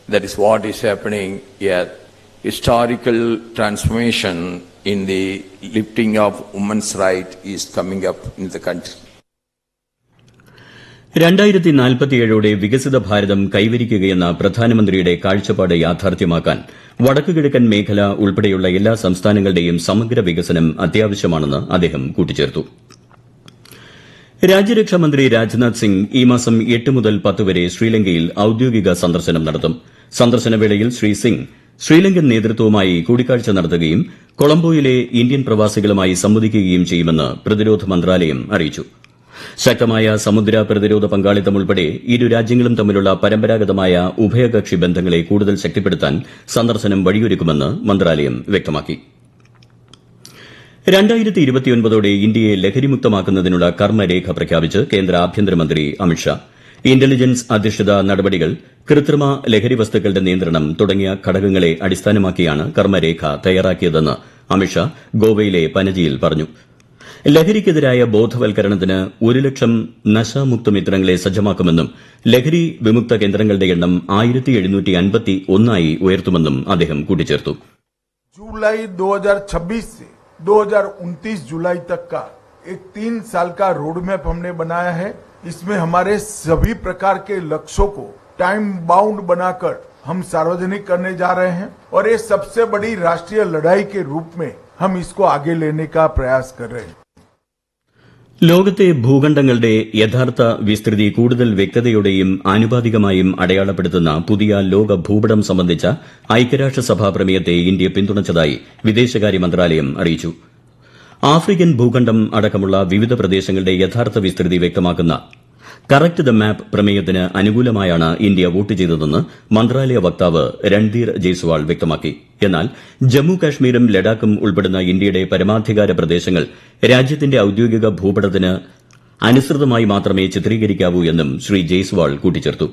That is what is happening here. Historical transformation in the lifting of women's right is coming up in the country. 2047 വികസിത ഭാരതം കൈവരിക്കുകയെന്ന പ്രധാനമന്ത്രിയുടെ കാഴ്ചപ്പാട് യാഥാർത്ഥ്യമാക്കാൻ വടക്കുകിഴക്കൻ മേഖല ഉൾപ്പെടെയുള്ള എല്ലാ സംസ്ഥാനങ്ങളുടെയും സമഗ്ര വികസനം അത്യാവശ്യമാണെന്ന് അദ്ദേഹം കൂട്ടിച്ചേർത്തു. രാജ്യരക്ഷാമന്ത്രി രാജ്നാഥ് സിംഗ് ഈ മാസം 8 മുതൽ 10 വരെ ശ്രീലങ്കയിൽ ഔദ്യോഗിക സന്ദർശനം നടത്തും. സന്ദർശനവേളയിൽ ശ്രീ സിംഗ് ശ്രീലങ്കൻ നേതൃത്വവുമായി കൂടിക്കാഴ്ച നടത്തുകയും കൊളംബോയിലെ ഇന്ത്യൻ പ്രവാസികളുമായി സംവദിക്കുകയും ചെയ്യുമെന്ന് പ്രതിരോധ മന്ത്രാലയം അറിയിച്ചു. ശക്തമായ സമുദ്ര പ്രതിരോധ പങ്കാളിത്തം ഉൾപ്പെടെ ഇരു രാജ്യങ്ങളും തമ്മിലുള്ള പരമ്പരാഗതമായ ഉഭയകക്ഷി ബന്ധങ്ങളെ കൂടുതൽ ശക്തിപ്പെടുത്താൻ സന്ദർശനം വഴിയൊരുക്കുമെന്ന് മന്ത്രാലയം വ്യക്തമാക്കി. 2029 ഇന്ത്യയെ ലഹരിമുക്തമാക്കുന്നതിനുള്ള കർമ്മരേഖ പ്രഖ്യാപിച്ച് കേന്ദ്ര ആഭ്യന്തരമന്ത്രി അമിത്ഷാ. ഇന്റലിജൻസ് അധിഷ്ഠിത നടപടികൾ, കൃത്രിമ ലഹരി വസ്തുക്കളുടെ നിയന്ത്രണം തുടങ്ങിയ ഘടകങ്ങളെ അടിസ്ഥാനമാക്കിയാണ് കർമ്മരേഖ തയ്യാറാക്കിയതെന്ന് അമിത്ഷാ ഗോവയിലെ പനജിയിൽ പറഞ്ഞു. ലഹരിക്കെതിരായ ബോധവൽക്കരണത്തിന് 1 ലക്ഷം നശാമുക്ത മിത്രങ്ങളെ സജ്ജമാക്കുമെന്നും ലഹരി വിമുക്ത കേന്ദ്രങ്ങളുടെ എണ്ണം 1751 ആയി ഉയർത്തുമെന്നും അദ്ദേഹം കൂട്ടിച്ചേർത്തു. जुलाई 2026 से 2029 जुलाई तक का एक 3 साल का रोड मैप हमने बनाया है. इसमें हमारे सभी प्रकार के लक्ष्यों को टाइम बाउंड बनाकर हम सार्वजनिक करने जा रहे हैं और ये सबसे बड़ी राष्ट्रीय लड़ाई के रूप में हम इसको आगे लेने का प्रयास कर रहे हैं. ലോകത്തെ ഭൂഖണ്ഡങ്ങളുടെ യഥാർത്ഥ വിസ്തൃതി കൂടുതൽ വ്യക്തതയോടെയും ആനുപാതികമായും അടയാളപ്പെടുത്തുന്ന പുതിയ ലോക ഭൂപടം സംബന്ധിച്ച ഐക്യരാഷ്ട്രസഭാ പ്രമേയത്തെ ഇന്ത്യ പിന്തുണച്ചതായി വിദേശകാര്യ മന്ത്രാലയം അറിയിച്ചു. ആഫ്രിക്കൻ ഭൂഖണ്ഡം അടക്കമുള്ള വിവിധ പ്രദേശങ്ങളുടെ യഥാർത്ഥ വിസ്തൃതി വ്യക്തമാക്കുന്ന കറക്റ്റ് ദ മാപ്പ് പ്രമേയത്തിന് അനുകൂലമായാണ് ഇന്ത്യ വോട്ട് ചെയ്തതെന്ന് മന്ത്രാലയ വക്താവ് രൺധീർ ജയ്സ്വാൾ വ്യക്തമാക്കി. എന്നാൽ ജമ്മു കാശ്മീരും ലഡാക്കും ഉൾപ്പെടുന്ന ഇന്ത്യയുടെ പരമാധികാര പ്രദേശങ്ങൾ രാജ്യത്തിന്റെ ഔദ്യോഗിക ഭൂപടത്തിന് അനുസൃതമായി മാത്രമേ ചിത്രീകരിക്കാവൂ എന്നും ശ്രീ ജയ്സ്വാൾ കൂട്ടിച്ചേർത്തു.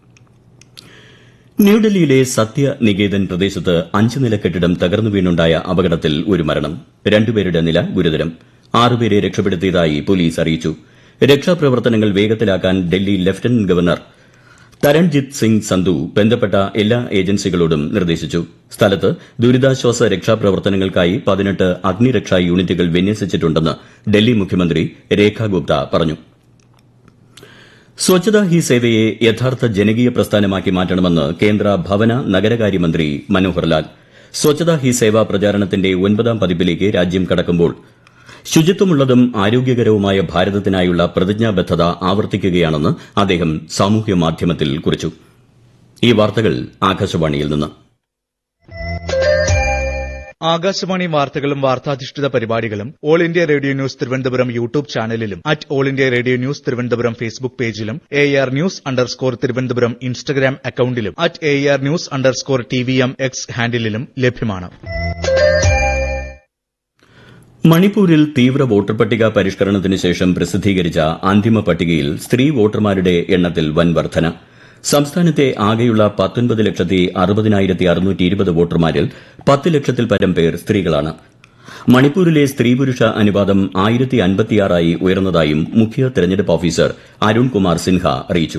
ന്യൂഡൽഹിയിലെ സത്യനികേതൻ പ്രദേശത്ത് 5 നില കെട്ടിടം തകർന്നു വീണുണ്ടായ അപകടത്തിൽ ഒരു മരണം. 2 പേരുടെ നില ഗുരുതരം. 6 പേരെ രക്ഷപ്പെടുത്തിയതായി പോലീസ് അറിയിച്ചു. രക്ഷാപ്രവർത്തനങ്ങൾ വേഗത്തിലാക്കാൻ ഡൽഹി ലഫ്റ്റനന്റ് ഗവർണർ തരൺജിത് സിംഗ് സന്ധു ബന്ധപ്പെട്ട എല്ലാ ഏജൻസികളോടും നിർദ്ദേശിച്ചു. സ്ഥലത്ത് ദുരിതാശ്വാസ രക്ഷാപ്രവർത്തനങ്ങൾക്കായി 18 അഗ്നിരക്ഷാ യൂണിറ്റുകൾ വിന്യസിച്ചിട്ടുണ്ടെന്ന് ഡൽഹി മുഖ്യമന്ത്രി രേഖ ഗുപ്ത പറഞ്ഞു. സ്വച്ഛതാ ഹി സേവയെ യഥാർത്ഥ ജനകീയ പ്രസ്ഥാനമാക്കി മാറ്റണമെന്ന് കേന്ദ്ര ഭവന നഗരകാര്യമന്ത്രി മനോഹർ ലാൽ. സ്വച്ഛതാ ഹി സേവ പ്രചാരണത്തിന്റെ 9ാം പതിപ്പിലേക്ക് രാജ്യം കടക്കുമ്പോൾ ശുചിത്വമുള്ളതും ആരോഗ്യകരവുമായ ഭാരതത്തിനായുള്ള പ്രതിജ്ഞാബദ്ധത ആവർത്തിക്കുകയാണെന്ന് അദ്ദേഹം സാമൂഹ്യമാധ്യമത്തിൽ കുറിച്ചു. ഈ വാർത്തകൾ ആകാശവാണിയിൽ നിന്ന്. ആകാശവാണി വാർത്തകളും വാർത്താധിഷ്ഠിത പരിപാടികളും all India radio news Thiruvananthapuram YouTube ചാനലിലും all India radio news Thiruvananthapuram Facebook പേജിലും AR News_ തിരുവനന്തപുരം ഇൻസ്റ്റഗ്രാം അക്കൌണ്ടിലും AR News_TVM X ഹാൻഡിലും ലഭ്യമാണ്. മണിപ്പൂരിൽ തീവ്ര വോട്ടർ പട്ടിക പരിഷ്കരണത്തിന് ശേഷം പ്രസിദ്ധീകരിച്ച അന്തിമ പട്ടികയിൽ സ്ത്രീ വോട്ടർമാരുടെ എണ്ണത്തിൽ വൻ വർധന. സംസ്ഥാനത്തെ ആകെയുള്ള 19,60,620 വോട്ടർമാരിൽ 10 ലക്ഷത്തിൽ പരം പേർ സ്ത്രീകളാണ്. മണിപ്പൂരിലെ സ്ത്രീ പുരുഷ അനുപാതം 1056 ആയി ഉയർന്നതായും മുഖ്യ തെരഞ്ഞെടുപ്പ് ഓഫീസർ അരുൺ കുമാർ സിൻഹ അറിയിച്ചു.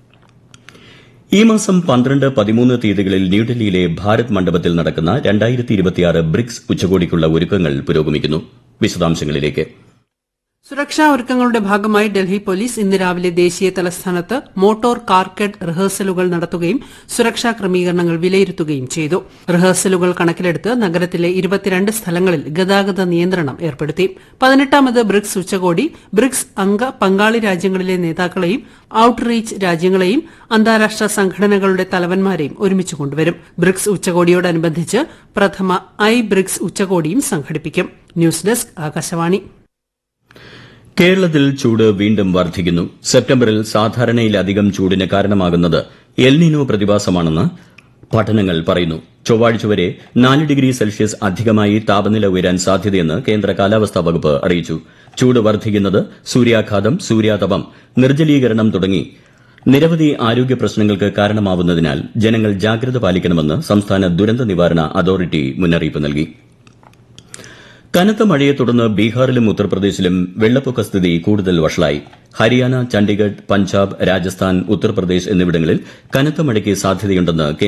ഈ മാസം 12, 13 തീയതികളിൽ ന്യൂഡൽഹിയിലെ ഭാരത് മണ്ഡപത്തിൽ നടക്കുന്ന 2026 ബ്രിക്സ് ഉച്ചകോടിക്കുള്ള ഒരുക്കങ്ങൾ പുരോഗമിക്കുന്നു. വിശദാംശങ്ങളിലേക്ക്. സുരക്ഷാ ഒരുക്കങ്ങളുടെ ഭാഗമായി ഡൽഹി പോലീസ് ഇന്ന് രാവിലെ ദേശീയ തലസ്ഥാനത്ത് മോട്ടോർ കാർക്കഡ് റിഹേഴ്സലുകൾ നടത്തുകയും സുരക്ഷാ ക്രമീകരണങ്ങൾ വിലയിരുത്തുകയും ചെയ്തു. റിഹേഴ്സലുകൾ കണക്കിലെടുത്ത് നഗരത്തിലെ 22 സ്ഥലങ്ങളിൽ ഗതാഗത നിയന്ത്രണം ഏർപ്പെടുത്തി. 18ാമത് ബ്രിക്സ് ഉച്ചകോടി ബ്രിക്സ് അംഗ പങ്കാളി രാജ്യങ്ങളിലെ നേതാക്കളെയും ഔട്ട്റീച്ച് രാജ്യങ്ങളെയും അന്താരാഷ്ട്ര സംഘടനകളുടെ തലവന്മാരെയും ഒരുമിച്ച് കൊണ്ടുവരും. ബ്രിക്സ് ഉച്ചകോടിയോടനുബന്ധിച്ച് പ്രഥമ ബ്രിക്സ് ഉച്ചകോടിയും സംഘടിപ്പിക്കും. News desk Akashvani. കേരളത്തിൽ ചൂട് വീണ്ടും വർദ്ധിക്കുന്നു. സെപ്റ്റംബറിൽ സാധാരണയിലധികം ചൂടിന് കാരണമാകുന്നത് എൽനിനോ പ്രതിഭാസമാണെന്ന് പഠനങ്ങൾ പറയുന്നു. ചൊവ്വാഴ്ച വരെ 4 ഡിഗ്രി സെൽഷ്യസ് അധികമായി താപനില ഉയരാൻ സാധ്യതയെന്ന് കേന്ദ്ര കാലാവസ്ഥാ വകുപ്പ് അറിയിച്ചു. ചൂട് വർദ്ധിക്കുന്നത് സൂര്യാഘാതം, സൂര്യാതപം, നിർജ്ജലീകരണം തുടങ്ങി നിരവധി ആരോഗ്യ പ്രശ്നങ്ങൾക്ക് കാരണമാവുന്നതിനാൽ ജനങ്ങൾ ജാഗ്രത പാലിക്കണമെന്ന് സംസ്ഥാന ദുരന്ത നിവാരണ അതോറിറ്റി മുന്നറിയിപ്പ് നൽകി. കനത്ത മഴയെ തുടർന്ന് ബീഹാറിലും ഉത്തർപ്രദേശിലും വെള്ളപ്പൊക്ക സ്ഥിതി കൂടുതൽ വഷളായി. ഹരിയാന, ചണ്ഡിഗഡ്, പഞ്ചാബ്, രാജസ്ഥാൻ, ഉത്തർപ്രദേശ് എന്നിവിടങ്ങളിൽ കനത്ത മഴയ്ക്ക് സാധ്യതയുണ്ടെന്ന്